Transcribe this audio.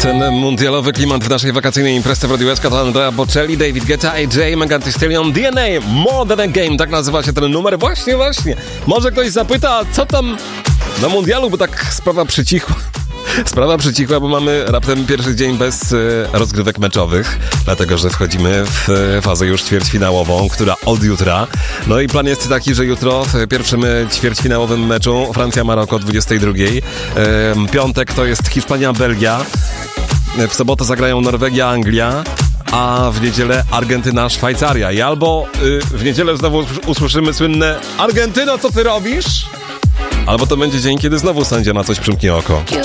Ten mundialowy klimat w naszej wakacyjnej imprezie w Radio SK to Andrea Bocelli, David Guetta, AJ, Megan Thee Stallion, DNA, More Than a Game, tak nazywa się ten numer. Właśnie. Może ktoś zapyta, co tam na mundialu, bo tak sprawa przycichła. Sprawa przycichła, bo mamy raptem pierwszy dzień bez rozgrywek meczowych, dlatego że wchodzimy w fazę już ćwierćfinałową, która od jutra. No i plan jest taki, że jutro w pierwszym ćwierćfinałowym meczu Francja-Maroko o 22:00. Piątek to jest Hiszpania-Belgia. W sobotę zagrają Norwegia-Anglia, a w niedzielę Argentyna-Szwajcaria. I albo w niedzielę znowu usłyszymy słynne Argentyno, co ty robisz? Albo to będzie dzień, kiedy znowu sędzia na coś przymknie oko.